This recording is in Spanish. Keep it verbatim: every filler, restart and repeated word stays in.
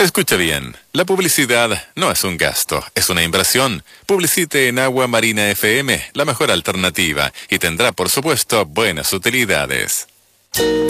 Escucha bien, la publicidad no es un gasto, es una inversión. Publicite en Agua Marina F M, la mejor alternativa, y tendrá, por supuesto, buenas utilidades.